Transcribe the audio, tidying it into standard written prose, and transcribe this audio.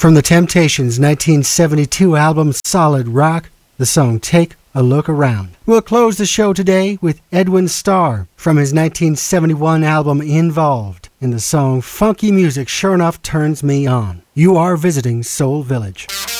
From the Temptations' 1972 album Solid Rock, the song Take a Look Around. We'll close the show today with Edwin Starr from his 1971 album Involved in the song Funky Music Sure Enough Turns Me On. You are visiting Soul Village.